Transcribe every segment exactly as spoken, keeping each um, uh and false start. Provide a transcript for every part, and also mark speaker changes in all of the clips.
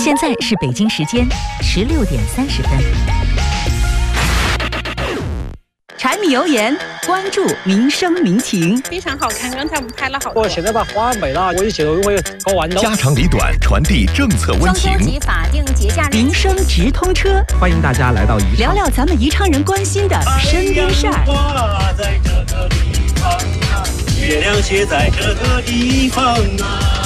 Speaker 1: 现在是北京时间十六点三十分。柴米油盐，关注民生民情，
Speaker 2: 非常好看，刚才我们拍了好多。
Speaker 3: 我现在把花美了，我一切都会搞完了。
Speaker 4: 家长里短，传递政策温情。
Speaker 1: 双周及法定节假日，民生直通车，
Speaker 3: 欢迎大家来到宜昌，
Speaker 1: 聊聊咱们宜昌人关心的身边事儿。
Speaker 5: 在这个地方啊，月亮写在这个地方啊。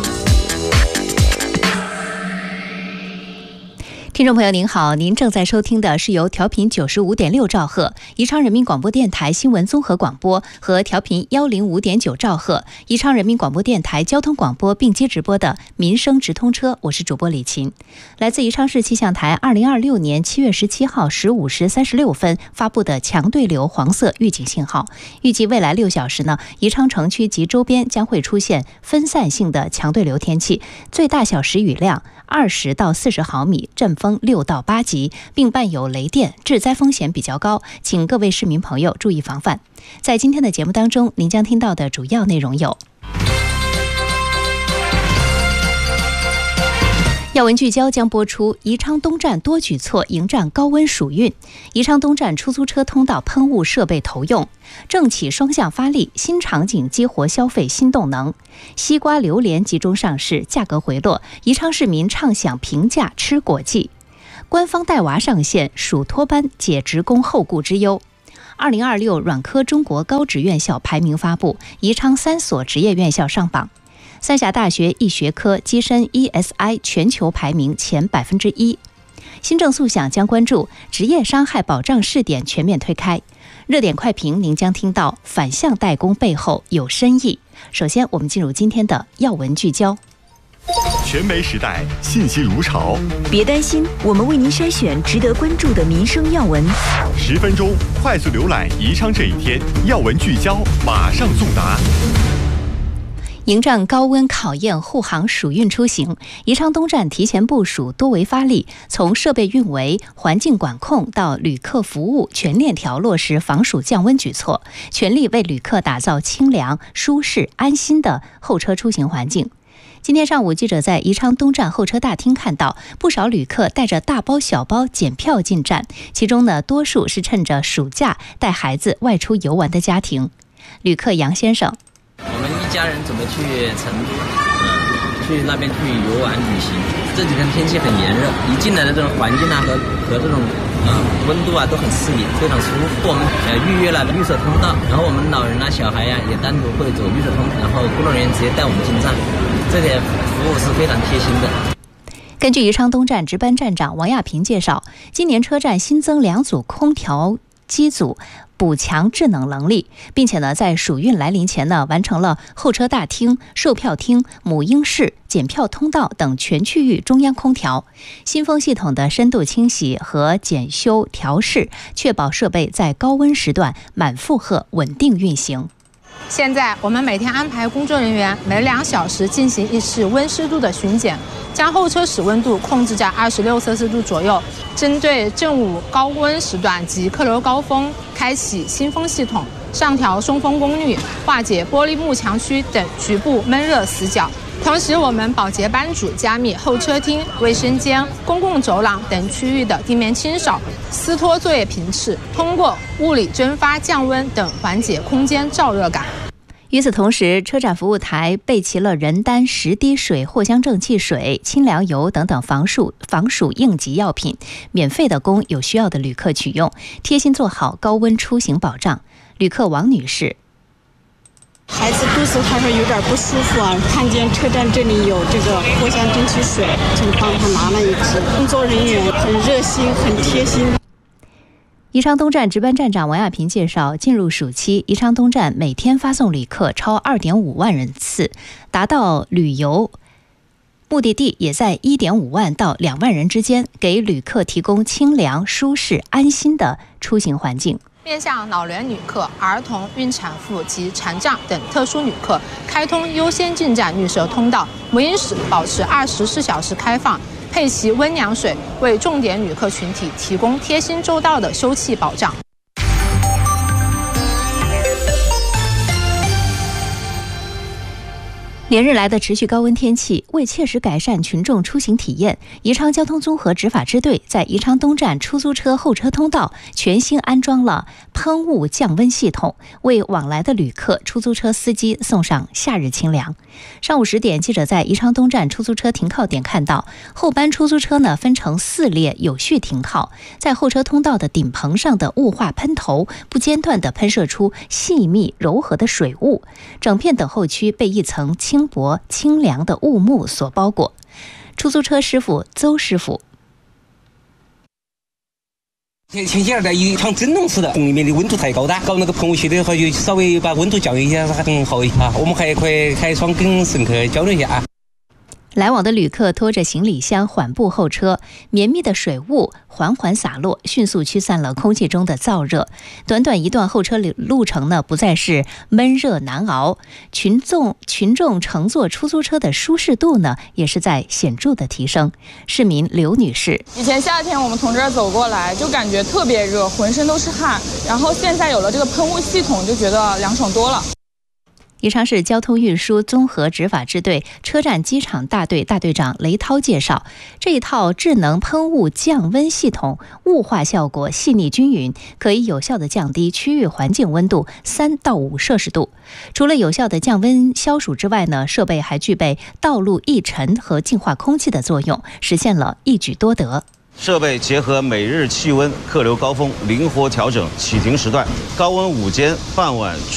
Speaker 1: 听众朋友您好，您正在收听的是由调频九十五点六兆赫宜昌人民广播电台新闻综合广播和调频幺零五点九兆赫宜昌人民广播电台交通广播并机直播的民生直通车，我是主播李琴。来自宜昌市气象台二零二六年七月十七号十五时三十六分发布的强对流黄色预警信号，预计未来六小时呢，宜昌城区及周边将会出现分散性的强对流天气，最大小时雨量二十到四十毫米，阵风六到八级，并伴有雷电，致灾风险比较高，请各位市民朋友注意防范。在今天的节目当中，您将听到的主要内容有：要闻聚焦将播出，宜昌东站多举措迎战高温暑运，宜昌东站出租车通道喷雾设备投用，政企双向发力，新场景激活消费新动能。西瓜、榴莲集中上市，价格回落，宜昌市民畅享平价吃果季。官方带娃上线，暑托班解职工后顾之忧。二零二六软科中国高职院校排名发布，宜昌三所职业院校上榜。三峡大学医学科跻身 E S I 全球排名前百分之一。新政速想将关注职业伤害保障试点全面推开。热点快评，您将听到反向代工背后有深意。首先，我们进入今天的要闻聚焦。
Speaker 4: 全媒时代，信息如潮。
Speaker 6: 别担心，我们为您筛选值得关注的民生要闻。
Speaker 4: 十分钟快速浏览宜昌这一天，要闻聚焦，马上送达。
Speaker 1: 迎战高温考验护航暑运出行，宜昌东站提前部署，多维发力，从设备运维、环境管控到旅客服务，全链条落实防暑降温举措，全力为旅客打造清凉、舒适、安心的候车出行环境。今天上午，记者在宜昌东站候车大厅看到不少旅客带着大包小包检票进站，其中呢，多数是趁着暑假带孩子外出游玩的家庭。旅客杨先生。
Speaker 7: 我们一家人准备去成都，嗯，去那边去游玩旅行。这几天天气很炎热，一进来的这种环境啊和和这种呃温度啊都很适宜，非常舒服。我们呃预约了绿色通道，然后我们老人啊、小孩呀、啊、也单独会走绿色通道，然后工作人员直接带我们进站，这点服务是非常贴心的。
Speaker 1: 根据宜昌东站值班站长王亚平介绍，今年车站新增两组空调机组，补强制冷能力，并且呢，在暑运来临前呢，完成了候车大厅、售票厅、母婴室、检票通道等全区域中央空调、新风系统的深度清洗和检修调试，确保设备在高温时段满负荷稳定运行。
Speaker 8: 现在我们每天安排工作人员每两小时进行一次温湿度的巡检，将候车室温度控制在二十六摄氏度左右。针对正午高温时段及客流高峰，开启新风系统，上调送风功率，化解玻璃幕墙区等局部闷热死角。同时，我们保洁班组加密候车厅、卫生间、公共走廊等区域的地面清扫、撕脱作业频次，通过物理蒸发降温等缓解空间燥热感。
Speaker 1: 与此同时，车站服务台备齐了人丹、十滴水、藿香正气水、清凉油等等防暑防暑应急药品，免费的供有需要的旅客取用，贴心做好高温出行保障。旅客王女士。
Speaker 9: 孩子肚子他说有点不舒服啊，看见车站这里有这个藿香正气水，就帮他拿了一支。工作人员很热心，很贴心。
Speaker 1: 宜昌东站值班站长王亚平介绍，进入暑期，宜昌东站每天发送旅客超 二点五万人次，达到旅游目的地也在 一点五万到两万人之间，给旅客提供清凉、舒适、安心的出行环境。
Speaker 8: 面向老年旅客、儿童、孕产妇及残障等特殊旅客，开通优先进站绿色通道，母婴室保持二十四小时开放，配齐温凉水，为重点旅客群体提供贴心周到的休憩保障。
Speaker 1: 连日来的持续高温天气，为切实改善群众出行体验，宜昌交通综合执法支队在宜昌东站出租车候车通道全新安装了喷雾降温系统，为往来的旅客、出租车司机送上夏日清凉。上午十点，记者在宜昌东站出租车停靠点看到，后班出租车呢分成四列有序停靠，在候车通道的顶棚上的雾化喷头不间断地喷射出细密柔和的水雾，整片等候区被一层轻薄清凉的雾幕所包裹。出租车师傅邹师傅，
Speaker 10: 前前些日在宜昌蒸笼式的，里面的温度太高了，搞那个喷雾器的话，就稍微把温度降一下，很好一下。我们还可以开窗跟乘客交流一下。
Speaker 1: 来往的旅客拖着行李箱缓步候车，绵密的水雾缓缓洒落，迅速驱散了空气中的燥热。短短一段候车路程呢，不再是闷热难熬，群众群众乘坐出租车的舒适度呢，也是在显著的提升。市民刘女士，
Speaker 11: 以前夏天我们从这儿走过来，就感觉特别热，浑身都是汗，然后现在有了这个喷雾系统，就觉得凉爽多了。
Speaker 1: 宜昌市交通运输综合执法支队车站机场大队大队长雷涛介绍，这一套智能喷雾降温系统雾化效果细腻均匀，可以有效地降低区域环境温度三到五摄氏度。除了有效的降温消暑之外呢，设备还具备道路抑尘和净化空气的作用，实现了一举多得。
Speaker 12: 设备结合每日气温、客流高峰，灵活调整启停时段，高温午间、傍晚。